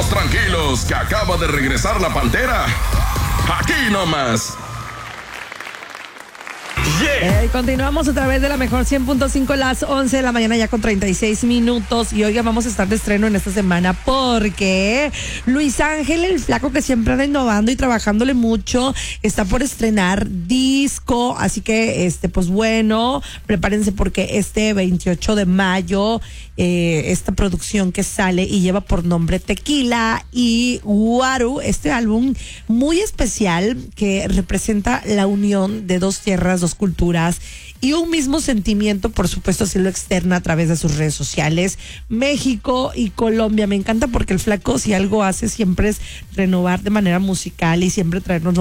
Quédanos tranquilos que acaba de regresar la Pantera. Aquí nomás. Yeah. Continuamos a través de la mejor 100.5, las 11 de la mañana ya con 36 minutos. Y hoy vamos a estar de estreno en esta semana porque Luis Ángel, el flaco que siempre anda innovando y trabajándole mucho, está por estrenar disco. Así que, pues bueno, prepárense porque este 28 de mayo, esta producción que sale y lleva por nombre Tequila y Guaru, este álbum muy especial que representa la unión de dos tierras, dos culturas y un mismo sentimiento, por supuesto, así lo externa a través de sus redes sociales, México y Colombia. Me encanta porque el flaco, si algo hace, siempre es renovar de manera musical y siempre traernos